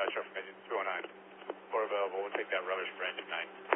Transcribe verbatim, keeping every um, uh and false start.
Metro from engine two oh nine. Four available, we'll take that rubbish for engine nine.